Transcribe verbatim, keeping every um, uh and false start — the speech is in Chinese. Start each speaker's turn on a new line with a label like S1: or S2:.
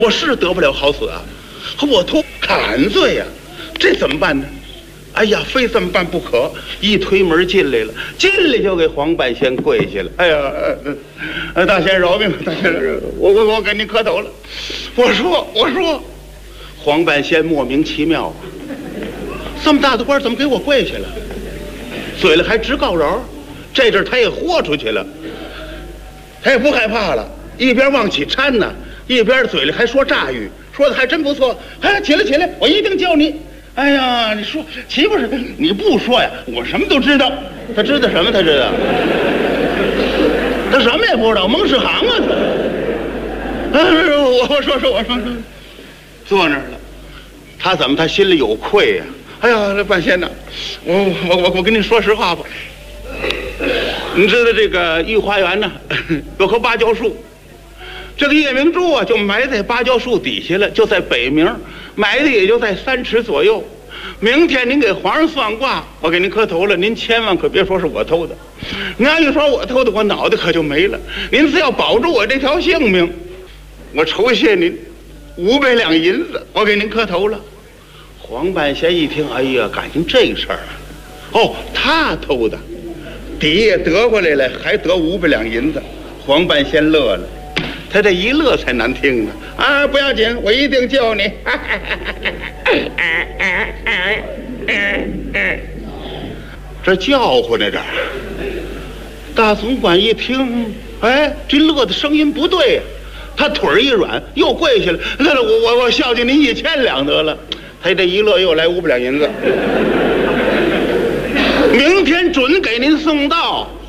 S1: 我是得不了好死啊，我头砍罪呀、啊，这怎么办呢？哎呀，非这么办不可！一推门进来了，进来就给黄半仙跪下了。哎呀，呃，大仙饶命！大仙饶命！我我我给您磕头了。我说我说，黄半仙莫名其妙啊，这么大的官怎么给我跪下了？嘴里还直告饶，这阵他也豁出去了，他也不害怕了，一边往起搀呢。一边嘴里还说诈语，说的还真不错。哎，起来起来，我一定救你。哎呀，你说岂不是？你不说呀，我什么都知道。他知道什么？他知道？他什么也不知道，蒙世行啊他。哎，我我说说我说说，坐那儿了。他怎么他心里有愧呀、啊？哎呀，半仙呐，我我我我跟你说实话吧。你知道这个御花园呢，有棵芭蕉树。这个夜明珠啊，就埋在芭蕉树底下了，就在北明，埋的也就在三尺左右。明天您给皇上算卦，我给您磕头了，您千万可别说是我偷的。您要一说我偷的，我脑袋可就没了。您只要保住我这条性命，我酬谢您五百两银子，我给您磕头了。黄半仙一听，哎呀，感情这事儿啊，哦，他偷的，底也得过来了，还得五百两银子。黄半仙乐了。他这一乐才难听呢啊！不要紧，我一定救你。这叫唤着这儿，大总管一听，哎，这乐的声音不对呀、啊，他腿儿一软，又跪下了。那我我我孝敬您一千两得了。他这一乐又来五百两银子，明天准给您送到。